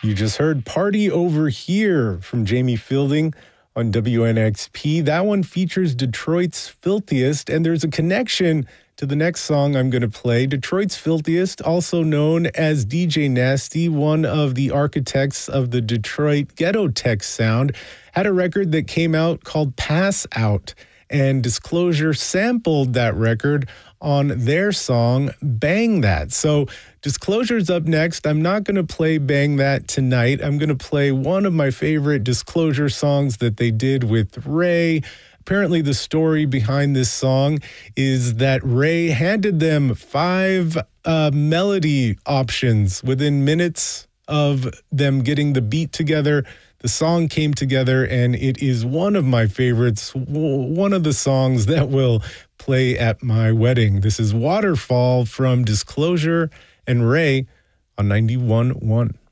You just heard Party Over Here from Jamie Fielding on WNXP. That one features Detroit's Filthiest, and there's a connection to the next song I'm going to play. Detroit's Filthiest, also known as DJ Nasty, one of the architects of the Detroit ghetto tech sound, had a record that came out called Pass Out, and Disclosure sampled that record on their song Bang That. So Disclosure's up next. I'm not going to play Bang That tonight. I'm going to play one of my favorite Disclosure songs that they did with Ray. Apparently, the story behind this song is that Ray handed them 5 melody options within minutes of them getting the beat together. The song came together, and it is one of my favorites, one of the songs that will play at my wedding. This is Waterfall from Disclosure and Ray on 91.1.